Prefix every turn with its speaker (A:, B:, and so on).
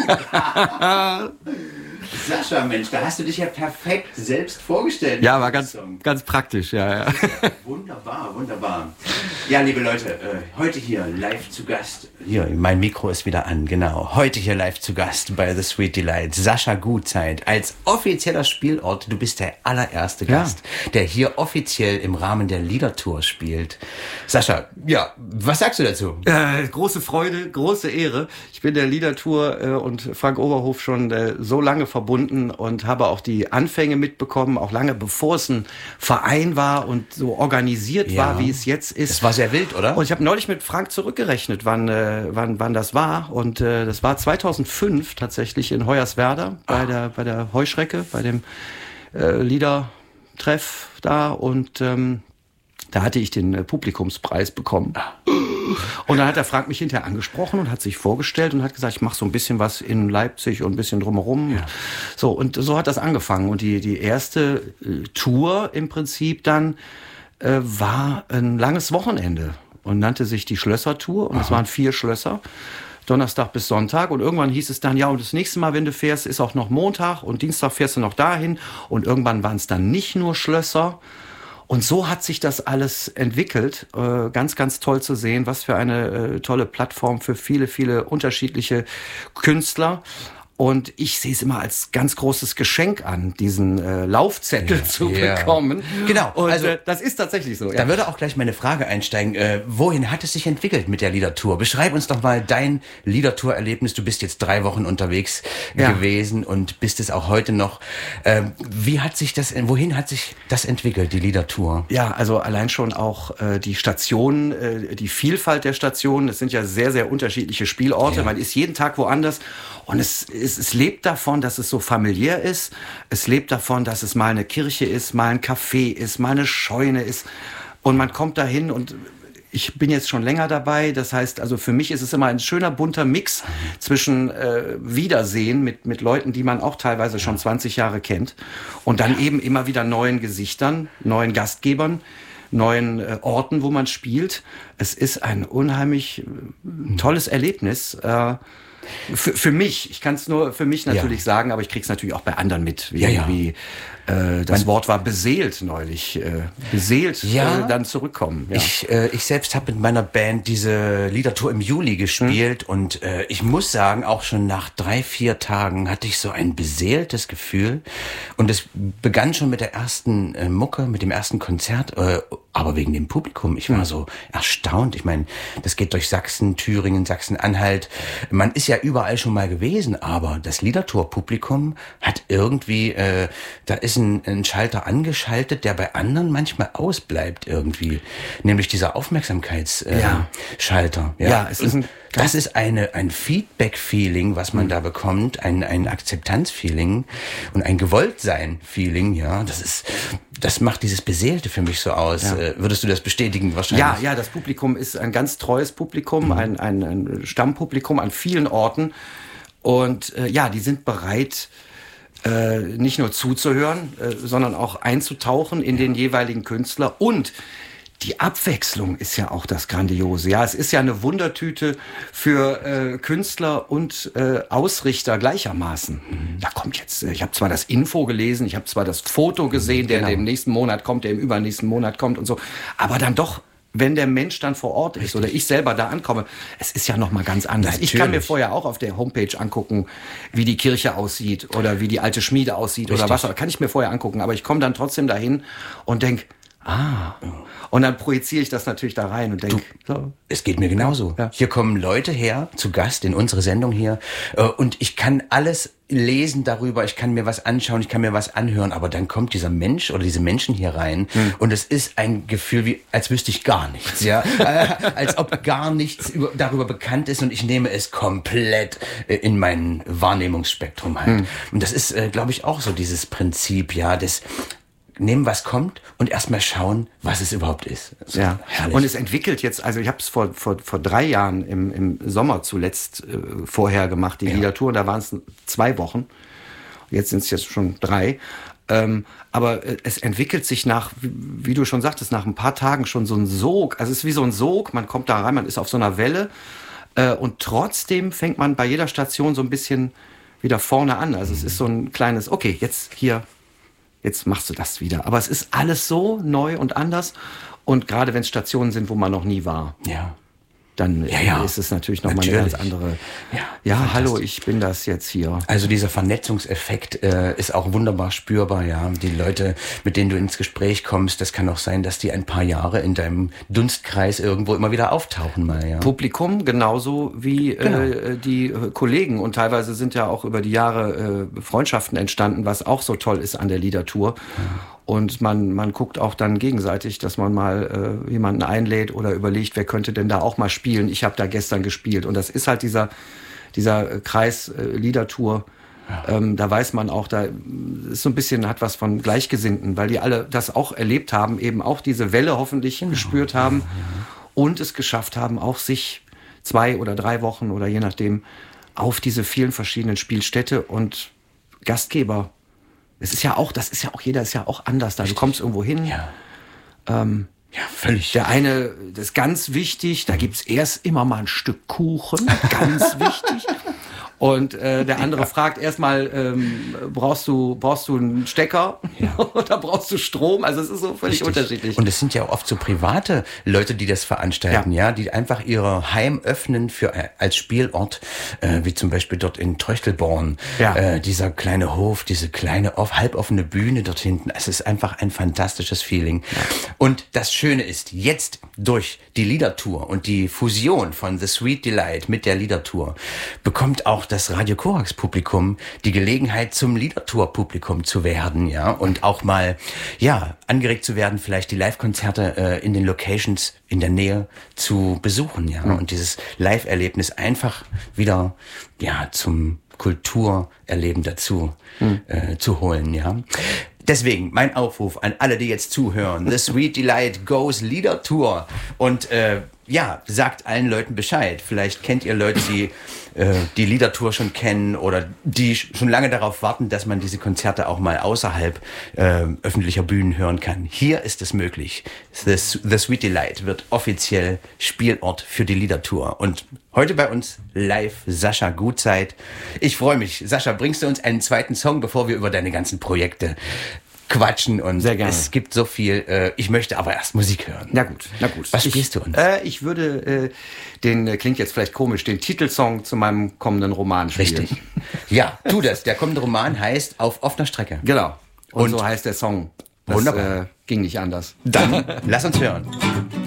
A: Sascha, Mensch, da hast du dich ja perfekt selbst vorgestellt.
B: Ja, war ganz praktisch, ja.
A: Wunderbar, wunderbar. Ja, liebe Leute, heute hier live zu Gast. Hier, mein Mikro ist wieder an, genau. Heute hier live zu Gast bei The Sweet Delight. Sascha Gutzeit als offizieller Spielort. Du bist der allererste Gast, der hier offiziell im Rahmen der Liedertour spielt. Sascha, ja, was sagst du dazu?
B: Große Freude, große Ehre. Ich bin der Liedertour und Frank Oberhof schon so lange verbunden und habe auch die Anfänge mitbekommen, auch lange bevor es ein Verein war und so organisiert war, wie es jetzt ist.
A: Das war sehr wild, oder?
B: Und ich habe neulich mit Frank zurückgerechnet, wann das war. Und das war 2005 tatsächlich in Hoyerswerda bei der Heuschrecke, bei dem Liedertreff da. Und da hatte ich den Publikumspreis bekommen. Und dann hat der Frank mich hinterher angesprochen und hat sich vorgestellt und hat gesagt, ich mache so ein bisschen was in Leipzig und ein bisschen drumherum. Ja. So, und so hat das angefangen. Und die erste Tour im Prinzip dann war ein langes Wochenende und nannte sich die Schlösser-Tour. Und es waren 4 Schlösser, Donnerstag bis Sonntag. Und irgendwann hieß es dann, ja, und das nächste Mal, wenn du fährst, ist auch noch Montag und Dienstag fährst du noch dahin. Und irgendwann waren es dann nicht nur Schlösser. Und so hat sich das alles entwickelt. Ganz, ganz toll zu sehen, was für eine tolle Plattform für viele, viele unterschiedliche Künstler. Und ich sehe es immer als ganz großes Geschenk an, diesen Laufzettel zu bekommen.
A: Genau.
B: Und also das ist tatsächlich so.
A: Da würde auch gleich meine Frage einsteigen. Wohin hat es sich entwickelt mit der Liedertour? Beschreib uns doch mal dein Liedertour-Erlebnis. Du bist jetzt 3 Wochen unterwegs gewesen und bist es auch heute noch. Wohin hat sich das entwickelt, die Liedertour?
B: Ja, also allein schon auch die Stationen, die Vielfalt der Stationen. Es sind ja sehr, sehr unterschiedliche Spielorte. Ja. Man ist jeden Tag woanders. Und es lebt davon, dass es so familiär ist. Es lebt davon, dass es mal eine Kirche ist, mal ein Café ist, mal eine Scheune ist. Und man kommt dahin und ich bin jetzt schon länger dabei. Das heißt, also für mich ist es immer ein schöner bunter Mix zwischen Wiedersehen mit Leuten, die man auch teilweise schon 20 Jahre kennt. Und dann eben immer wieder neuen Gesichtern, neuen Gastgebern, neuen Orten, wo man spielt. Es ist ein unheimlich tolles Erlebnis. Für mich, ich kann es nur für mich natürlich sagen, aber ich krieg's natürlich auch bei anderen mit, wie das Wort war beseelt neulich, dann zurückkommen. Ja.
A: Ich selbst habe mit meiner Band diese Liedertour im Juli gespielt und ich muss sagen, auch schon nach 3-4 Tagen hatte ich so ein beseeltes Gefühl und es begann schon mit der ersten Mucke, mit dem ersten Konzert, aber wegen dem Publikum. Ich war so erstaunt. Ich meine, das geht durch Sachsen, Thüringen, Sachsen-Anhalt. Man ist ja überall schon mal gewesen, aber das Liedertour-Publikum hat irgendwie, da ist ein Schalter angeschaltet, der bei anderen manchmal ausbleibt irgendwie. Nämlich dieser Aufmerksamkeitsschalter. Das ist ein Feedback-Feeling, was man da bekommt, ein Akzeptanz-Feeling und ein Gewolltsein-Feeling, ja. Das macht dieses Beseelte für mich so aus. Ja. Würdest du das bestätigen wahrscheinlich?
B: Ja, das Publikum ist ein ganz treues Publikum, ein Stammpublikum an vielen Orten. Und die sind bereit, nicht nur zuzuhören, sondern auch einzutauchen in den jeweiligen Künstler. Und die Abwechslung ist ja auch das Grandiose. Ja, es ist ja eine Wundertüte für Künstler und Ausrichter gleichermaßen. Da kommt jetzt, ich habe zwar das Info gelesen, ich habe zwar das Foto gesehen, der im nächsten Monat kommt, der im übernächsten Monat kommt und so, aber dann doch, wenn der Mensch dann vor Ort ist oder ich selber da ankomme, es ist ja noch mal ganz anders. Natürlich. Ich kann mir vorher auch auf der Homepage angucken, wie die Kirche aussieht oder wie die alte Schmiede aussieht oder was. Kann ich mir vorher angucken, aber ich komme dann trotzdem dahin und denk, und dann projiziere ich das natürlich da rein und denke,
A: es geht mir genauso. Ja. Hier kommen Leute her, zu Gast in unsere Sendung hier, und ich kann alles lesen darüber, ich kann mir was anschauen, ich kann mir was anhören, aber dann kommt dieser Mensch oder diese Menschen hier rein und es ist ein Gefühl wie, als wüsste ich gar nichts, ja, als ob gar nichts darüber bekannt ist und ich nehme es komplett in mein Wahrnehmungsspektrum halt. Und das ist, glaube ich, auch so dieses Prinzip, des nehmen, was kommt und erstmal schauen, was es überhaupt ist.
B: Herrlich. Und es entwickelt jetzt, also ich habe es vor 3 Jahren im Sommer zuletzt vorher gemacht, die Liedertour, und da waren es 2 Wochen. Jetzt sind es jetzt schon 3. Aber es entwickelt sich nach, wie du schon sagtest, nach ein paar Tagen schon so ein Sog. Also es ist wie so ein Sog, man kommt da rein, man ist auf so einer Welle. Und trotzdem fängt man bei jeder Station so ein bisschen wieder vorne an. Also es ist so ein kleines, okay, jetzt machst du das wieder. Aber es ist alles so neu und anders. Und gerade wenn es Stationen sind, wo man noch nie war.
A: Ja.
B: Dann ist es natürlich nochmal eine ganz andere. Ja, hallo, ich bin das jetzt hier.
A: Also dieser Vernetzungseffekt ist auch wunderbar spürbar, ja. Die Leute, mit denen du ins Gespräch kommst, das kann auch sein, dass die ein paar Jahre in deinem Dunstkreis irgendwo immer wieder auftauchen mal, ja.
B: Publikum genauso wie die Kollegen. Und teilweise sind ja auch über die Jahre Freundschaften entstanden, was auch so toll ist an der Liedertour. Ja. Und man guckt auch dann gegenseitig, dass man mal jemanden einlädt oder überlegt, wer könnte denn da auch mal spielen. Ich habe da gestern gespielt. Und das ist halt dieser Kreis Liedertour. Ja. Da weiß man auch, da ist so ein bisschen, hat was von Gleichgesinnten, weil die alle das auch erlebt haben, eben auch diese Welle hoffentlich gespürt haben und es geschafft haben, auch sich 2 oder 3 Wochen oder je nachdem auf diese vielen verschiedenen Spielstätte und Gastgeber. Das ist ja auch jeder ist ja auch anders da. Du kommst irgendwo hin.
A: Ja. Völlig.
B: Der eine, das ist ganz wichtig, da gibt's erst immer mal ein Stück Kuchen, ganz wichtig. Und der andere fragt erstmal, brauchst du einen Stecker oder brauchst du Strom? Also es ist so völlig unterschiedlich.
A: Und es sind ja auch oft so private Leute, die das veranstalten, die einfach ihre Heim öffnen als Spielort, wie zum Beispiel dort in Tröchtelborn, dieser kleine Hof, diese kleine halboffene Bühne dort hinten. Es ist einfach ein fantastisches Feeling. Ja. Und das Schöne ist, jetzt durch die Liedertour und die Fusion von The Sweet Delight mit der Liedertour bekommt auch das Radio Korax Publikum die Gelegenheit, zum Liedertour-Publikum zu werden, ja, und auch mal, angeregt zu werden, vielleicht die Live-Konzerte in den Locations in der Nähe zu besuchen, ja, und dieses Live-Erlebnis einfach wieder, zum Kulturerleben dazu zu holen, ja. Deswegen mein Aufruf an alle, die jetzt zuhören. The Sweet Delight Goes Liedertour. Und sagt allen Leuten Bescheid. Vielleicht kennt ihr Leute, die die Liedertour schon kennen oder die schon lange darauf warten, dass man diese Konzerte auch mal außerhalb öffentlicher Bühnen hören kann. Hier ist es möglich. The Sweet Delight wird offiziell Spielort für die Liedertour. Und heute bei uns live Sascha Gutzeit. Ich freue mich. Sascha, bringst du uns einen zweiten Song, bevor wir über deine ganzen Projekte quatschen, und
B: sehr gerne.
A: Es gibt so viel. Ich möchte aber erst Musik hören.
B: Na gut.
A: Was spielst du uns?
B: Ich würde klingt jetzt vielleicht komisch, den Titelsong zu meinem kommenden Roman spielen.
A: Richtig. Ja, tu das. Der kommende Roman heißt Auf offener Strecke.
B: Genau. Und so heißt der Song. Das
A: wunderbar.
B: Ging nicht anders.
A: Dann lass uns hören.